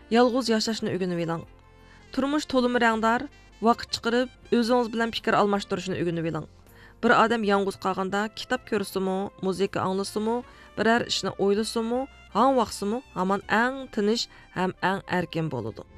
Yalğız yaşashni o'rganib oling. Turmush to'limi rangdor, vaqt chiqarib o'zingiz bilan fikr almashtirishni o'rganib oling. Bir odam yolg'iz qolganda kitob ko'rsimi, muzika anglasimi, biror ishni o'ylasimi, ham vaqtsimi hamon eng tinish ham eng erkin bo'ladi.